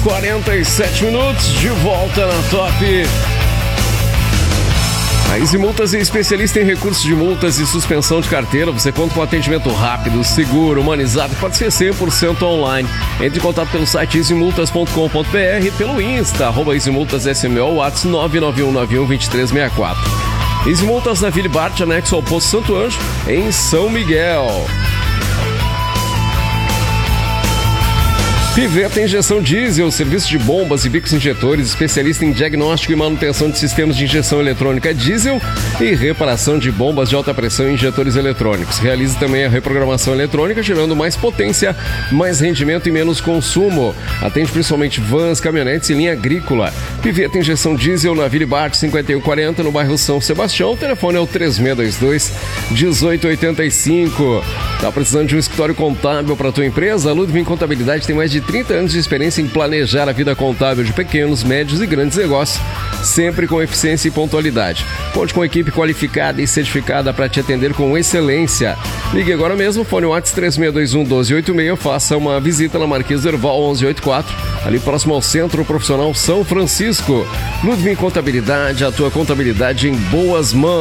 47 minutos, de volta na Top. A Easy Multas é especialista em recursos de multas e suspensão de carteira. Você conta com atendimento rápido, seguro, humanizado, pode ser 100% online. Entre em contato pelo site easymultas.com.br, pelo Insta, @easymultassmo, WhatsApp 991912364. Easy Multas na Ville Bart, anexo ao Posto Santo Anjo, em São Miguel. Piveta Injeção Diesel, serviço de bombas e bicos injetores, especialista em diagnóstico e manutenção de sistemas de injeção eletrônica diesel e reparação de bombas de alta pressão e injetores eletrônicos. Realiza também a reprogramação eletrônica, gerando mais potência, mais rendimento e menos consumo. Atende principalmente vans, caminhonetes e linha agrícola. Piveta Injeção Diesel na Ville Bart 5140, no bairro São Sebastião. O telefone é o 3622-1885. Tá precisando de um escritório contábil para tua empresa? A Ludwig Contabilidade tem mais de 30 anos de experiência em planejar a vida contábil de pequenos, médios e grandes negócios, sempre com eficiência e pontualidade. Conte com equipe qualificada e certificada para te atender com excelência. Ligue agora mesmo, fone WhatsApp 3621-1286, faça uma visita na Marquês do Herval 1184, ali próximo ao Centro Profissional São Francisco. Ludwig Contabilidade, a tua contabilidade em boas mãos.